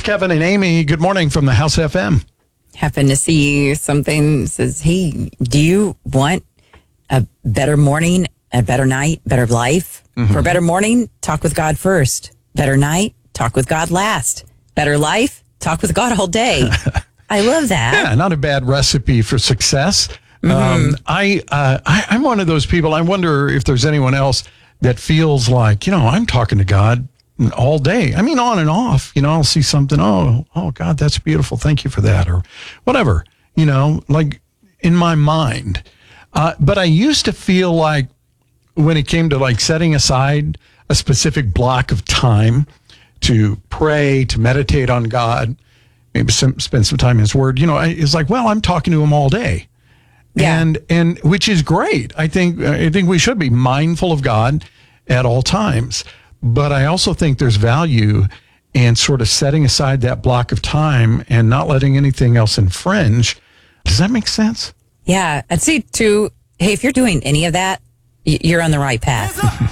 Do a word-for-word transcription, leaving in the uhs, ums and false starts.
Kevin and Amy. Good morning from the House F M. Happen to see something that says, hey, do you want a better morning, a better night, better life? Mm-hmm. For a better morning, talk with God first. Better night, talk with God last. Better life, talk with God all day. I love that. Yeah, not a bad recipe for success. Mm-hmm. Um, I, uh, I, I'm one of those people. I wonder if there's anyone else that feels like, you know, I'm talking to God all day. I mean, on and off. You know, I'll see something. Oh, oh, God, that's beautiful. Thank you for that, or whatever. You know, like in my mind. Uh, but I used to feel like when it came to like setting aside a specific block of time to pray, to meditate on God, maybe some, spend some time in His Word. You know, I, it's like, well, I'm talking to Him all day. Yeah. And and which is great. I think I think we should be mindful of God at all times. But I also think there's value in sort of setting aside that block of time and not letting anything else infringe. Does that make sense? Yeah. I'd say, too, hey, if you're doing any of that, you're on the right path.